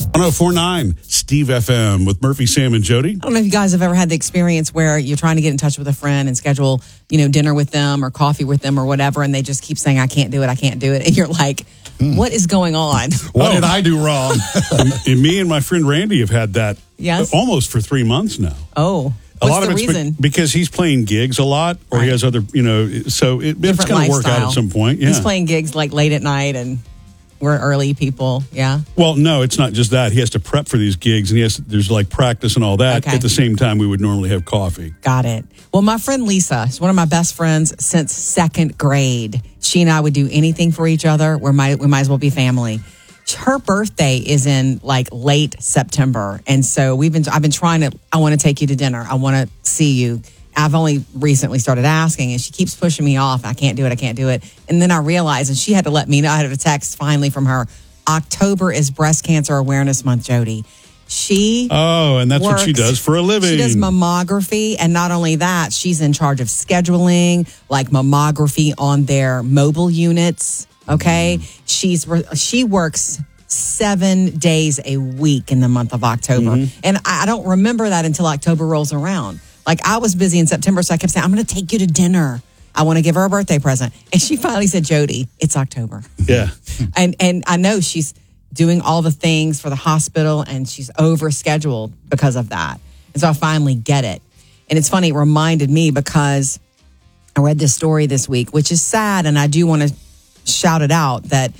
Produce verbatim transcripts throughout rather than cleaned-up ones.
one oh four point nine Steve F M with Murphy, Sam, and Jody. I don't know if you guys have ever had the experience where you're trying to get in touch with a friend and schedule, you know, dinner with them or coffee with them or whatever, and they just keep saying, I can't do it, I can't do it. And you're like, mm. what is going on? What oh. did I do wrong? And me and my friend Randy have had that yes? almost for three months now. Oh, a what's lot the of it's reason? Be- because he's playing gigs a lot, or right. he has other, you know, so it, it's going to work out at some point. Yeah. He's playing gigs like late at night, and we're early people. Yeah. Well, no, it's not just that. He has to prep for these gigs, and he has to, there's like practice and all that. Okay. At the same time, we would normally have coffee. Got it. Well, my friend Lisa is one of my best friends since second grade. She and I would do anything for each other. We might we might as well be family. Her birthday is in like late September, and so we've been. I've been trying to. I want to take you to dinner. I want to see you. I've only recently started asking, and she keeps pushing me off. I can't do it. I can't do it. And then I realized, and she had to let me know. I had a text finally from her. October is Breast Cancer Awareness Month, Jody. She oh, and that's works, what she does for a living. She does mammography, and not only that, she's in charge of scheduling like mammography on their mobile units. Okay, mm. she's she works seven days a week in the month of October, mm-hmm. and I don't remember that until October rolls around. Like I was busy in September, so I kept saying, "I'm going to take you to dinner. I want to give her a birthday present," and she finally said, "Jody, it's October." Yeah, and and I know she's doing all the things for the hospital, and she's overscheduled because of that. And so I finally get it. And it's funny, it reminded me because I read this story this week, which is sad, and I do want to shout it out that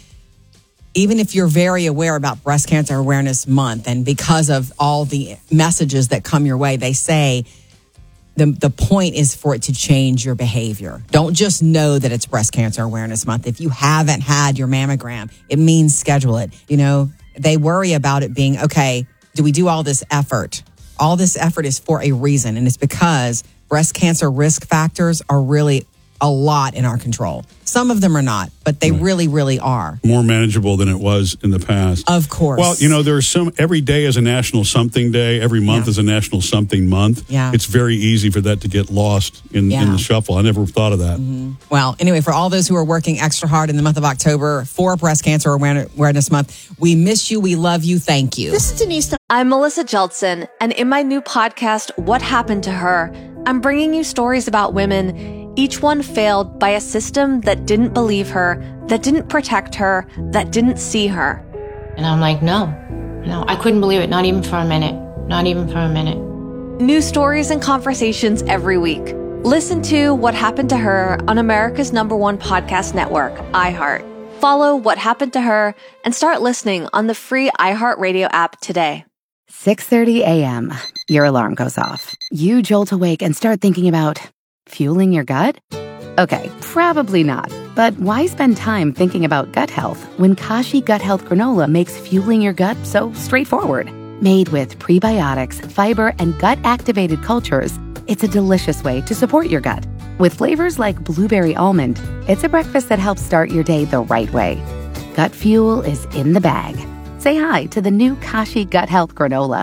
even if you're very aware about Breast Cancer Awareness Month, and because of all the messages that come your way, they say the the point is for it to change your behavior. Don't just know that it's Breast Cancer Awareness Month. If you haven't had your mammogram, it means schedule it. You know, they worry about it being, okay, do we do all this effort? All this effort is for a reason, and it's because breast cancer risk factors are really a lot in our control. Some of them are not, but they right. really, really are. More manageable than it was in the past. Of course. Well, you know, there's some, every day is a national something day. Every month yeah. is a national something month. Yeah. It's very easy for that to get lost in, yeah. in the shuffle. I never thought of that. Mm-hmm. Well, anyway, for all those who are working extra hard in the month of October for Breast Cancer Awareness Month, we miss you, we love you, thank you. This is Denise. I'm Melissa Jeltsin, and in my new podcast, What Happened to Her, I'm bringing you stories about women. Each one failed by a system that didn't believe her, that didn't protect her, that didn't see her. And I'm like, no, no, I couldn't believe it. Not even for a minute. Not even for a minute. New stories and conversations every week. Listen to What Happened to Her on America's number one podcast network, iHeart. Follow What Happened to Her and start listening on the free iHeartRadio app today. six thirty a.m. Your alarm goes off. You jolt awake and start thinking about fueling your gut? Okay, probably not. But why spend time thinking about gut health when Kashi Gut Health Granola makes fueling your gut so straightforward? Made with prebiotics, fiber, and gut-activated cultures, it's a delicious way to support your gut. With flavors like blueberry almond, it's a breakfast that helps start your day the right way. Gut fuel is in the bag. Say hi to the new Kashi Gut Health Granola.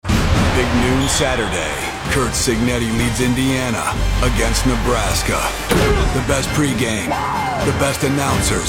Big noon Saturday. Kurt Signetti leads Indiana against Nebraska. The best pregame, the best announcers.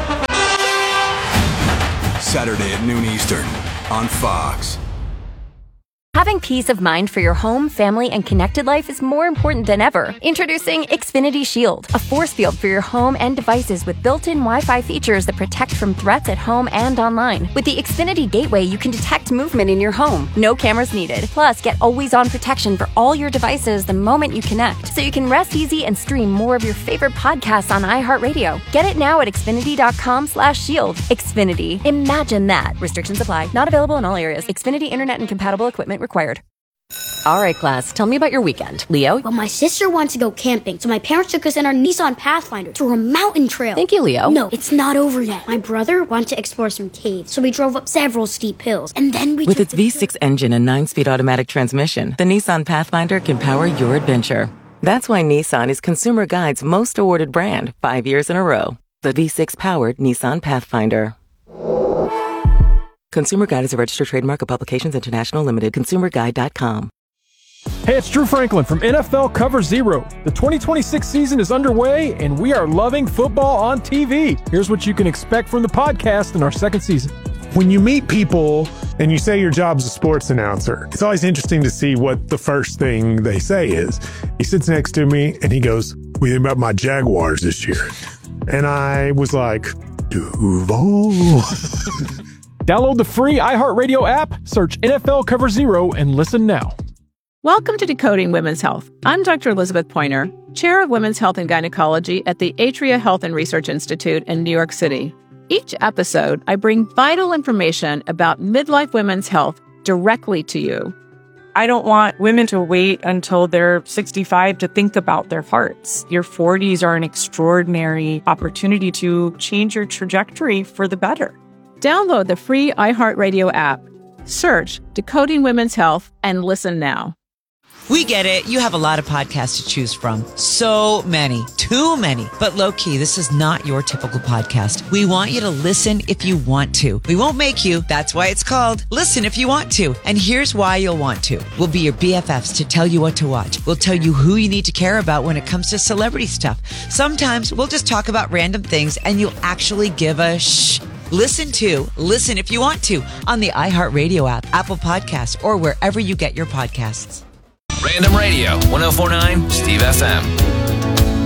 Saturday at noon Eastern on Fox. Having peace of mind for your home, family, and connected life is more important than ever. Introducing Xfinity Shield, a force field for your home and devices with built-in Wi-Fi features that protect from threats at home and online. With the Xfinity Gateway, you can detect movement in your home. No cameras needed. Plus, get always-on protection for all your devices the moment you connect, so you can rest easy and stream more of your favorite podcasts on iHeartRadio. Get it now at Xfinity.com slash shield. Xfinity. Imagine that. Restrictions apply. Not available in all areas. Xfinity Internet and compatible equipment required. All right, class, tell me about your weekend. Leo? Well, my sister wants to go camping, so my parents took us in our Nissan Pathfinder to a mountain trail. Thank you, Leo. No, it's not over yet. My brother wanted to explore some caves, so we drove up several steep hills, and then we With its V six engine and nine-speed automatic transmission, the Nissan Pathfinder can power your adventure. That's why Nissan is Consumer Guide's most awarded brand five years in a row. The V six-powered Nissan Pathfinder. Consumer Guide is a registered trademark of Publications International Limited. consumer guide dot com. Hey, it's Drew Franklin from N F L Cover Zero. The twenty twenty-six season is underway, and we are loving football on T V. Here's what you can expect from the podcast in our second season. When you meet people, and you say your job's a sports announcer, it's always interesting to see what the first thing they say is. He sits next to me and he goes, "What do you think about my Jaguars this year?" And I was like, Duval. Download the free iHeartRadio app, search N F L Cover Zero, and listen now. Welcome to Decoding Women's Health. I'm Doctor Elizabeth Pointer, Chair of Women's Health and Gynecology at the Atria Health and Research Institute in New York City. Each episode, I bring vital information about midlife women's health directly to you. I don't want women to wait until they're sixty-five to think about their hearts. Your forties are an extraordinary opportunity to change your trajectory for the better. Download the free iHeartRadio app, search Decoding Women's Health, and listen now. We get it. You have a lot of podcasts to choose from. So many. Too many. But low-key, this is not your typical podcast. We want you to listen if you want to. We won't make you. That's why it's called Listen If You Want To. And here's why you'll want to. We'll be your B F Fs to tell you what to watch. We'll tell you who you need to care about when it comes to celebrity stuff. Sometimes we'll just talk about random things and you'll actually give a shh. Listen to Listen If You Want To on the iHeartRadio app, Apple Podcasts, or wherever you get your podcasts. Random Radio, one oh four point nine Steve F M.